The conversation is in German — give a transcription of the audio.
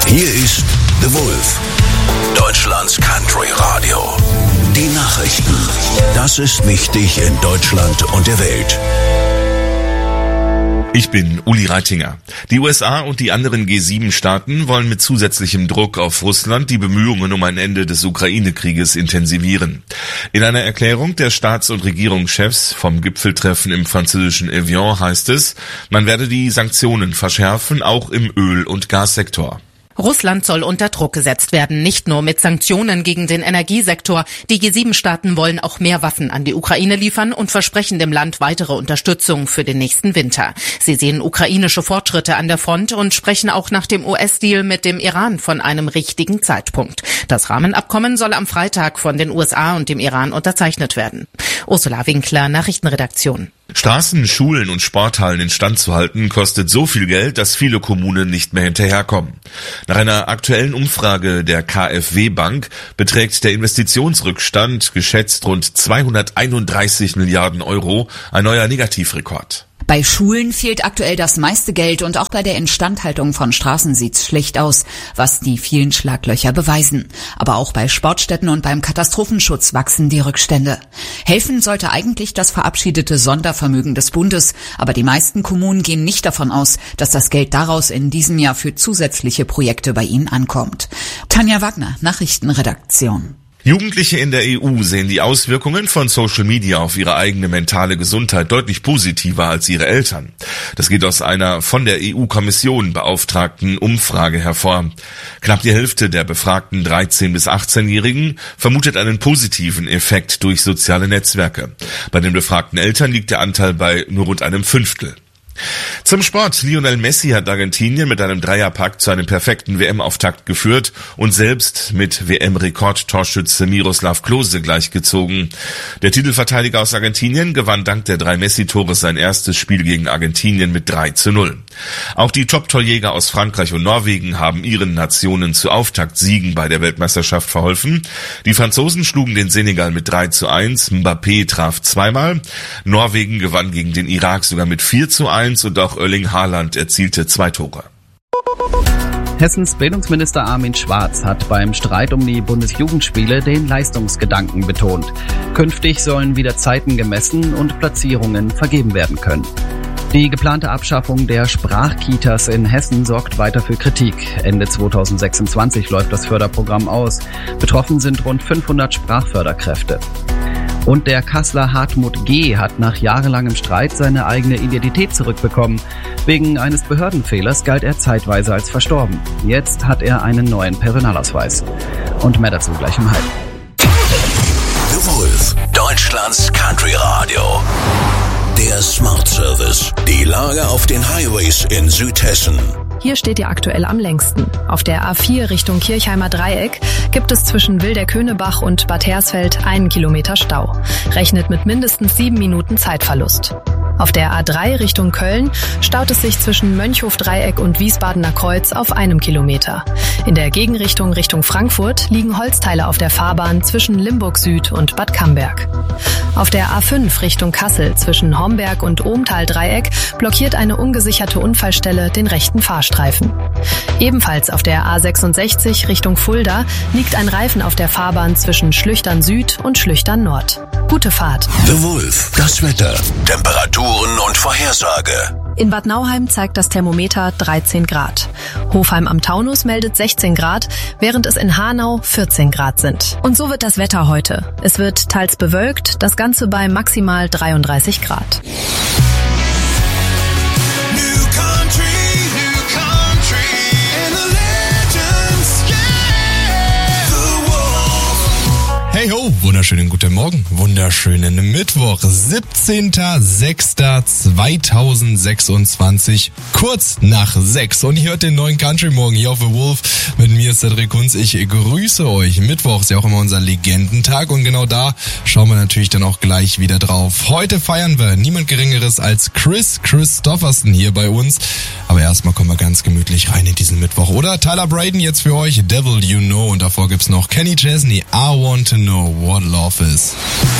Hier ist The Wolf, Deutschlands Country Radio. Die Nachrichten. Das ist wichtig in Deutschland und der Welt. Ich bin Uli Reitinger. Die USA und die anderen G7-Staaten wollen mit zusätzlichem Druck auf Russland die Bemühungen um ein Ende des Ukraine-Krieges intensivieren. In einer Erklärung der Staats- und Regierungschefs vom Gipfeltreffen im französischen Evian heißt es, man werde die Sanktionen verschärfen, auch im Öl- und Gassektor. Russland soll unter Druck gesetzt werden, nicht nur mit Sanktionen gegen den Energiesektor. Die G7-Staaten wollen auch mehr Waffen an die Ukraine liefern und versprechen dem Land weitere Unterstützung für den nächsten Winter. Sie sehen ukrainische Fortschritte an der Front und sprechen auch nach dem US-Deal mit dem Iran von einem richtigen Zeitpunkt. Das Rahmenabkommen soll am Freitag von den USA und dem Iran unterzeichnet werden. Ursula Winkler, Nachrichtenredaktion. Straßen, Schulen und Sporthallen instand zu halten, kostet so viel Geld, dass viele Kommunen nicht mehr hinterherkommen. Nach einer aktuellen Umfrage der KfW Bank beträgt der Investitionsrückstand geschätzt rund 231 Milliarden Euro, ein neuer Negativrekord. Bei Schulen fehlt aktuell das meiste Geld und auch bei der Instandhaltung von Straßen sieht's schlecht aus, was die vielen Schlaglöcher beweisen. Aber auch bei Sportstätten und beim Katastrophenschutz wachsen die Rückstände. Helfen sollte eigentlich das verabschiedete Sondervermögen des Bundes, aber die meisten Kommunen gehen nicht davon aus, dass das Geld daraus in diesem Jahr für zusätzliche Projekte bei ihnen ankommt. Tanja Wagner, Nachrichtenredaktion. Jugendliche in der EU sehen die Auswirkungen von Social Media auf ihre eigene mentale Gesundheit deutlich positiver als ihre Eltern. Das geht aus einer von der EU-Kommission beauftragten Umfrage hervor. Knapp die Hälfte der befragten 13- bis 18-Jährigen vermutet einen positiven Effekt durch soziale Netzwerke. Bei den befragten Eltern liegt der Anteil bei nur rund einem Fünftel. Zum Sport. Lionel Messi hat Argentinien mit einem Dreierpack zu einem perfekten WM-Auftakt geführt und selbst mit WM-Rekordtorschütze Miroslav Klose gleichgezogen. Der Titelverteidiger aus Argentinien gewann dank der 3 Messi-Tore sein erstes Spiel gegen Argentinien mit 3:0. Auch die Top-Torjäger aus Frankreich und Norwegen haben ihren Nationen zu Auftaktsiegen bei der Weltmeisterschaft verholfen. Die Franzosen schlugen den Senegal mit 3:1, Mbappé traf zweimal, Norwegen gewann gegen den Irak sogar mit 4:1 und auch Erling Haaland erzielte 2 Tore. Hessens Bildungsminister Armin Schwarz hat beim Streit um die Bundesjugendspiele den Leistungsgedanken betont. Künftig sollen wieder Zeiten gemessen und Platzierungen vergeben werden können. Die geplante Abschaffung der Sprachkitas in Hessen sorgt weiter für Kritik. Ende 2026 läuft das Förderprogramm aus. Betroffen sind rund 500 Sprachförderkräfte. Und der Kasseler Hartmut G. hat nach jahrelangem Streit seine eigene Identität zurückbekommen. Wegen eines Behördenfehlers galt er zeitweise als verstorben. Jetzt hat er einen neuen Personalausweis. Und mehr dazu gleich im Hype. The Wolf, Deutschlands Country Radio. Der Smart Service. Die Lage auf den Highways in Südhessen. Hier steht ihr aktuell am längsten. Auf der A4 Richtung Kirchheimer Dreieck gibt es zwischen Wilderköhnebach und Bad Hersfeld 1 Kilometer Stau. Rechnet mit mindestens 7 Minuten Zeitverlust. Auf der A3 Richtung Köln staut es sich zwischen Mönchhof-Dreieck und Wiesbadener Kreuz auf 1 Kilometer. In der Gegenrichtung Richtung Frankfurt liegen Holzteile auf der Fahrbahn zwischen Limburg Süd und Bad Camberg. Auf der A5 Richtung Kassel zwischen Homberg und Ohmtal-Dreieck blockiert eine ungesicherte Unfallstelle den rechten Fahrstreifen. Ebenfalls auf der A66 Richtung Fulda liegt ein Reifen auf der Fahrbahn zwischen Schlüchtern Süd und Schlüchtern Nord. Gute Fahrt. The Wolf, das Wetter, Temperaturen und Vorhersage. In Bad Nauheim zeigt das Thermometer 13 Grad. Hofheim am Taunus meldet 16 Grad, während es in Hanau 14 Grad sind. Und so wird das Wetter heute. Es wird teils bewölkt, das Ganze bei maximal 33 Grad. Hey ho, wunderschönen guten Morgen, wunderschönen Mittwoch, 17.06.2026, kurz nach 6 und ihr hört den neuen Country Morgen hier auf The Wolf. Mit mir ist Cedric Kunz, ich grüße euch. Mittwoch ist ja auch immer unser Legendentag und genau da schauen wir natürlich dann auch gleich wieder drauf. Heute feiern wir niemand Geringeres als Kris Kristofferson hier bei uns. Aber erstmal kommen wir ganz gemütlich rein in diesen Mittwoch, oder? Tyler Braden jetzt für euch, Devil You Know, und davor gibt's noch Kenny Chesney, I Want to Know What Love Is.